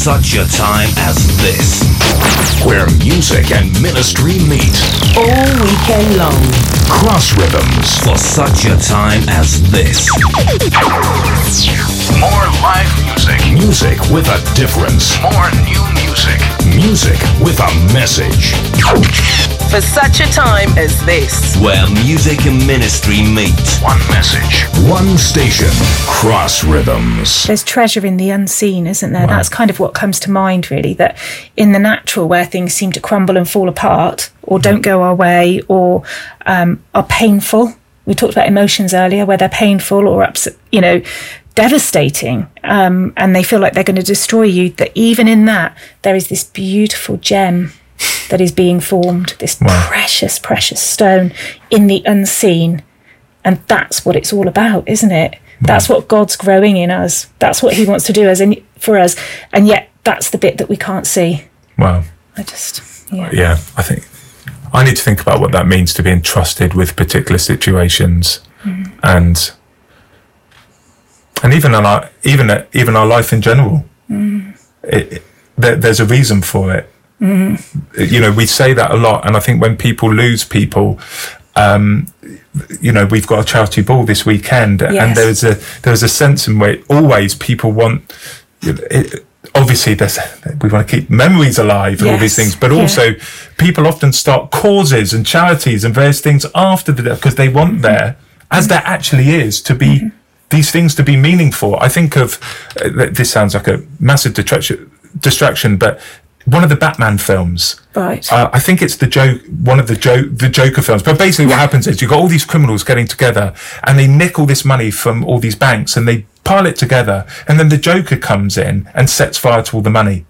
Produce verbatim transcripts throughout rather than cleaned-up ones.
such a time as this. Where music and ministry meet. All weekend long. Cross Rhythms. For such a time as this. More live music. Music with a difference. More new music. Music with a message. For such a time as this. Where music and ministry meet. One message. One station. Cross Rhythms. There's treasure in the unseen, isn't there? Wow. That's kind of what comes to mind, really, that in the natural, where things seem to crumble and fall apart or don't go our way or um, are painful. We talked about emotions earlier, where they're painful or upset, you know, devastating, um, and they feel like they're going to destroy you, that even in that, there is this beautiful gem that is being formed, this Wow. precious, precious stone in the unseen. And that's what it's all about, isn't it? That's what God's growing in us. That's what he wants to do as in, for us. And yet that's the bit that we can't see. Wow. I just, yeah. Yeah, I think I need to think about what that means to be entrusted with particular situations, mm. and and even in our even even our life in general. Mm. It, it, there, there's a reason for it. Mm. You know, we say that a lot, and I think when people lose people, um, you know, we've got a charity ball this weekend, Yes. and there's a there's a sense in which always people want. It, obviously, there's, we want to keep memories alive and Yes. all these things, but Yeah. also people often start causes and charities and various things after the death because they want there, as there actually is, to be mm-hmm. these things to be meaningful. I think of uh, this sounds like a massive distraction, distraction, but one of the Batman films. Right. Uh, I think it's the joke, one of the joke, the Joker films. But basically, what happens is you've got all these criminals getting together, and they nick all this money from all these banks, and they pile it together, and then the Joker comes in and sets fire to all the money,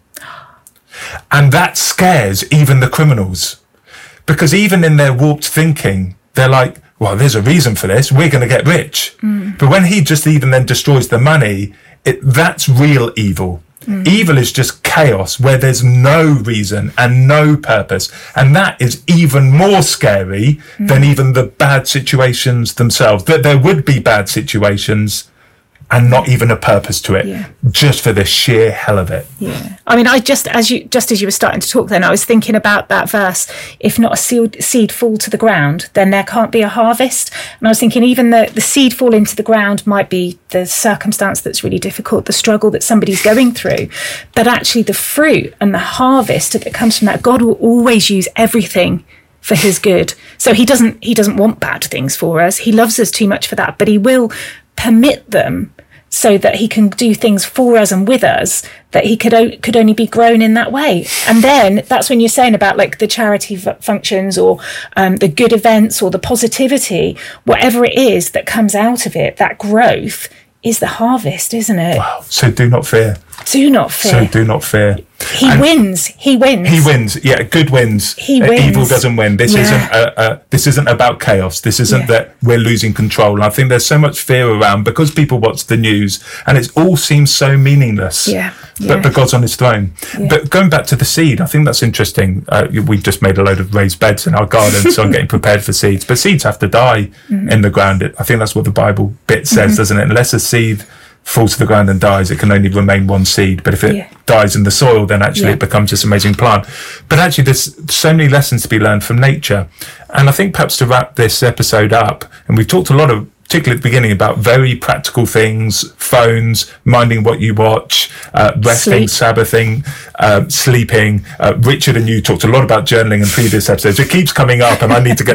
and that scares even the criminals, because even in their warped thinking, they're like, "Well, there's a reason for this. We're going to get rich." Mm. But when he just even then destroys the money, it that's real evil. Mm. Evil is just chaos where there's no reason and no purpose. And that is even more scary mm. than even the bad situations themselves. That there would be bad situations and not even a purpose to it, yeah. just for the sheer hell of it. Yeah. I mean, I just, as you, just as you were starting to talk then, I was thinking about that verse, if not a seed, seed fall to the ground, then there can't be a harvest. And I was thinking even the, the seed fall into the ground might be the circumstance that's really difficult, the struggle that somebody's going through. But actually the fruit and the harvest that comes from that, God will always use everything for his good. So he doesn't, he doesn't want bad things for us. He loves us too much for that, but he will permit them so that he can do things for us and with us that he could o- could only be grown in that way. And then that's when you're saying about like the charity f- functions or um, the good events or the positivity, whatever it is that comes out of it, that growth is the harvest, isn't it? Wow. So do not fear. Do not fear. So do not fear. He And wins. He wins. He wins. Yeah, good wins. He Uh, wins. Evil doesn't win. This Yeah. isn't. Uh, uh, this isn't about chaos. This isn't Yeah. that we're losing control. And I think there's so much fear around because people watch the news, and it all seems so meaningless. Yeah. But, Yeah. but God's on his throne. Yeah. But going back to the seed, I think that's interesting. Uh, we've just made a load of raised beds in our garden, so I'm getting prepared for seeds. But seeds have to die mm-hmm. in the ground. I think that's what the Bible bit says, mm-hmm. doesn't it? Unless a seed falls to the ground and dies, it can only remain one seed. But if it Yeah. dies in the soil, then actually Yeah. it becomes this amazing plant. But actually there's so many lessons to be learned from nature. And I think perhaps to wrap this episode up, and we've talked a lot of, particularly at the beginning, about very practical things, phones, minding what you watch, uh, resting, Sleep. Sabbathing, uh, sleeping. Uh, Richard and you talked a lot about journaling in previous episodes. It keeps coming up and I need to get